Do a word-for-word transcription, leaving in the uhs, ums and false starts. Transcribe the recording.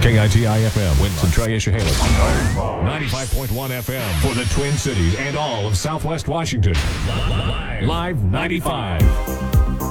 K I T I F M, Winston, Tri-Issahailey. ninety-five point one F M for the Twin Cities and all of Southwest Washington. Live ninety-five.